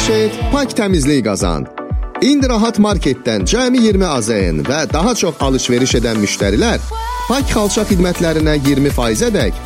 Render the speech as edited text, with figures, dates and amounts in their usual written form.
Alış et, pak təmizlik qazan. İndi Rahat Marketdən cəmi 20 AZN və daha çox alış-veriş edən müştərilər pak xalça xidmətlərinə 20%-ədək